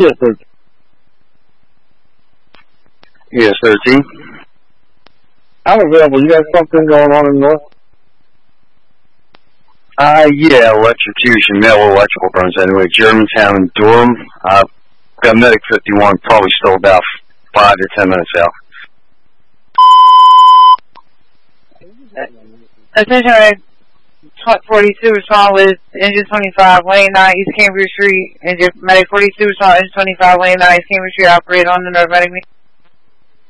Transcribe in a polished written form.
Yes, 13. Yes, 13. I'm available. You got something going on in the north? Yeah, electrocution, male electrical burns anyway. Germantown and Durham. Got Medic 51, probably still about 5 to 10 minutes out. Attention, 42, respond with engine 25, lane 9, East Cambridge Street. Medic 42, respond engine 25, lane 9, East Cambridge Street, operate on the North Medic.